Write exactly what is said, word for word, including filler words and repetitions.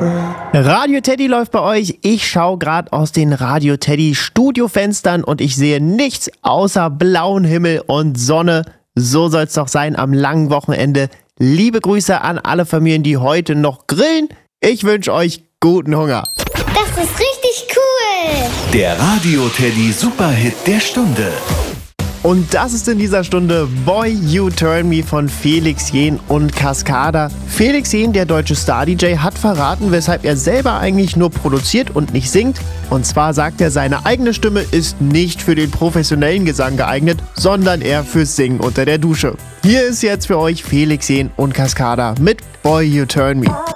Radio Teddy läuft bei euch. Ich schaue gerade aus den Radio Teddy Studiofenstern und ich sehe nichts außer blauen Himmel und Sonne. So soll es doch sein am langen Wochenende. Liebe Grüße an alle Familien, die heute noch grillen. Ich wünsche euch guten Hunger. Das ist richtig cool. Der Radio Teddy Superhit der Stunde. Und das ist in dieser Stunde Boy You Turn Me von Felix Jähn und Cascada. Felix Jähn, der deutsche Star-D J, hat verraten, weshalb er selber eigentlich nur produziert und nicht singt. Und zwar sagt er, seine eigene Stimme ist nicht für den professionellen Gesang geeignet, sondern eher fürs Singen unter der Dusche. Hier ist jetzt für euch Felix Jähn und Cascada mit Boy You Turn Me.